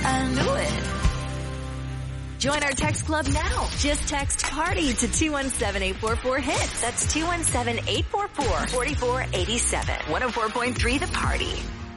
I knew it. Join our text club now. Just text PARTY to 217-844-HIT. That's 217-844-4487. 104.3 The Party.